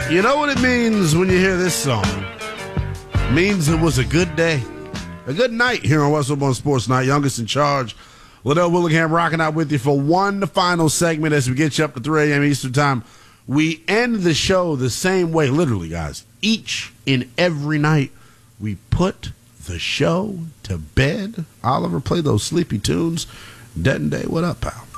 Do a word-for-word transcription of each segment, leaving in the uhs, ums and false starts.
You know what it means when you hear this song? It means it was a good day. A good night here on West One Sports Night. Youngest in charge, Liddell Willingham, rocking out with you for one final segment as we get you up to three a.m. Eastern Time. We end the show the same way, literally, guys. Each and every night, we put the show to bed. Oliver, play those sleepy tunes. Denton Day, what up, pal?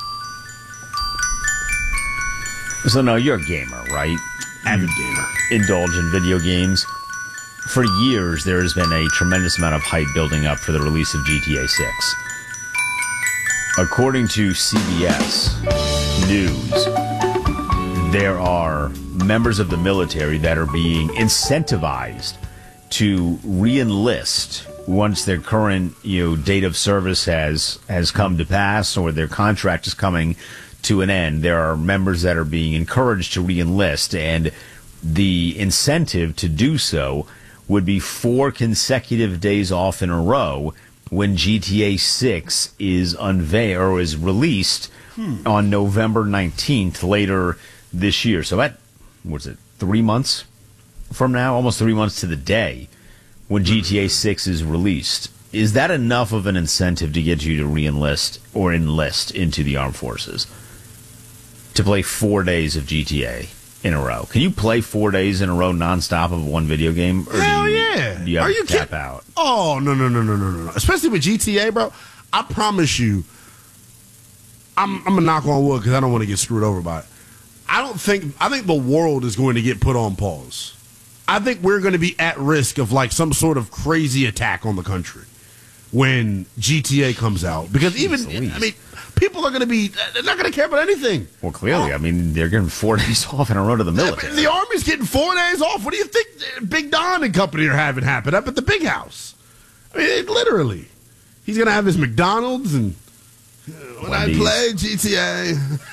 So, no, you're a gamer, right? Avid gamer. Indulge in video games. For years, there has been a tremendous amount of hype building up for the release of G T A six. According to C B S News, there are members of the military that are being incentivized to re-enlist once their current, you know, date of service has has come to pass or their contract is coming to an end. There are members that are being encouraged to re-enlist, and the incentive to do so would be four consecutive days off in a row when G T A six is unveiled or is released hmm. on November nineteenth later this year. So that, what's it, three months from now? Almost three months to the day when G T A six is released. Is that enough of an incentive to get you to re-enlist or enlist into the armed forces? To play four days of G T A in a row. Can you play four days in a row nonstop of one video game? Or Hell do you, yeah. Do you have Are you to tap kidding? out? Oh, no, no, no, no, no, no. Especially with G T A, bro. I promise you, I'm, I'm going to knock on wood because I don't want to get screwed over by it. I don't think, I think the world is going to get put on pause. I think we're going to be at risk of like some sort of crazy attack on the country when G T A comes out. Because Jeez even, Louise. I mean, people are going to be, they're not going to care about anything. Well, clearly, Oh. I mean, they're getting four days off in a row to the military. The Army's getting four days off. What do you think Big Don and company are having happen up at the big house? I mean, it, literally. He's going to have his McDonald's and uh, when Wendy's. I play G T A,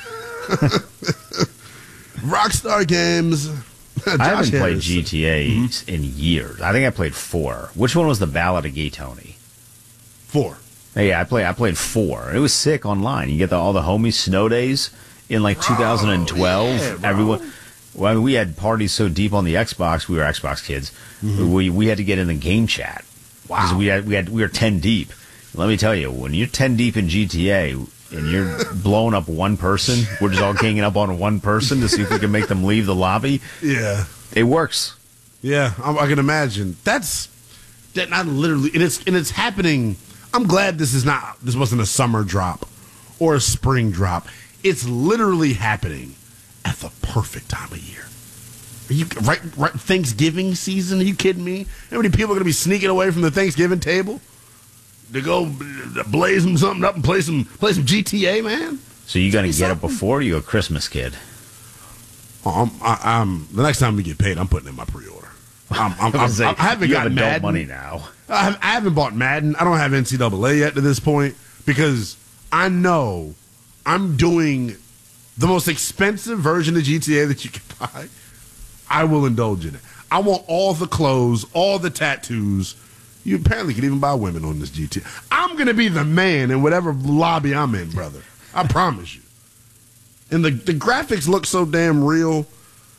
Rockstar games. I haven't Josh played Harris. G T A Mm-hmm. in years. I think I played four. Which one was the Ballad of Gay Tony? Four. Yeah, I played. I played four. It was sick online. You get the, all the homies snow days in like Bro, twenty twelve. yeah, bro. Everyone. Well, I mean, we had parties so deep on the Xbox. We were Xbox kids. Mm-hmm. We we had to get in the game chat. Wow. Because we had we had we were ten deep. Let me tell you, when you're ten deep in G T A and you're blowing up one person, we're just all ganging up on one person to see if we can make them leave the lobby. Yeah. It works. Yeah, I, I can imagine. That's that. Not literally, and it's and it's happening. I'm glad this is not. This wasn't a summer drop or a spring drop. It's literally happening at the perfect time of year. Are you right? Right, Thanksgiving season? Are you kidding me? How many people are going to be sneaking away from the Thanksgiving table to go blaze them something up and play some play some G T A, man? So you gonna Say get up something. before you a Christmas kid? Oh, I'm, I, I'm the next time we get paid, I'm putting in my pre-order. I'm, I'm, I, I'm, was like, I haven't you got have adult Madden. money now. I, have, I haven't bought Madden. I don't have N C double A yet to this point because I know I'm doing the most expensive version of G T A that you can buy. I will indulge in it. I want all the clothes, all the tattoos. You apparently can even buy women on this G T A. I'm going to be the man in whatever lobby I'm in, brother. I promise you. And the, the graphics look so damn real.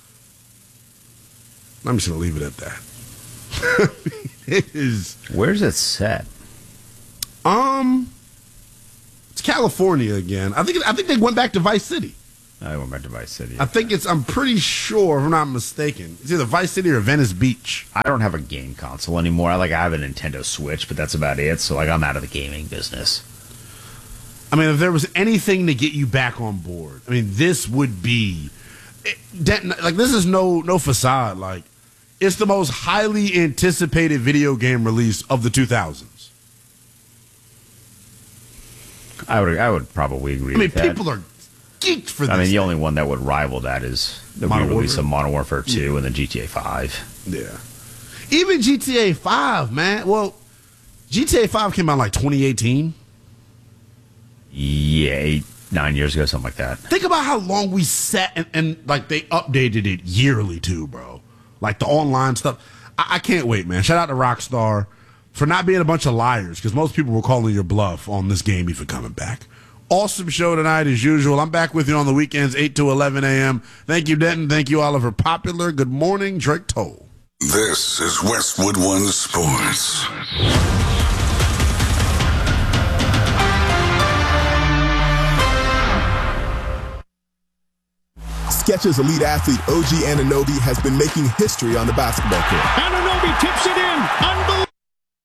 I'm just going to leave it at that. It is. Where's it set? Um, it's California again. I think I think they went back to Vice City. I went back to Vice City. I think it's. I'm pretty sure, if I'm not mistaken, it's either Vice City or Venice Beach. I don't have a game console anymore. I like I have a Nintendo Switch, but that's about it. So like I'm out of the gaming business. I mean, if there was anything to get you back on board, I mean, this would be. It, that, like this is no no facade. Like it's the most highly anticipated video game release of the two thousands. I would I would probably agree I mean, with that. people are geeked for this. I mean, the thing. only one that would rival that is the Modern re-release Warfare? of Modern Warfare two Yeah. and then G T A five. Yeah. Even G T A five, man. Well, G T A five came out like twenty eighteen. Yeah, eight, nine years ago, something like that. Think about how long we sat and, and like they updated it yearly too, bro. Like the online stuff. I, I can't wait, man. Shout out to Rockstar for not being a bunch of liars because most people were calling your bluff on this game even coming back. Awesome show tonight as usual. I'm back with you on the weekends, eight to eleven a.m. Thank you, Denton. Thank you, Oliver Popular. Good morning, Drake Toll. This is Westwood One Sports. Skechers elite athlete O G Anunoby has been making history on the basketball court. Anunoby tips it in. Unbelievable.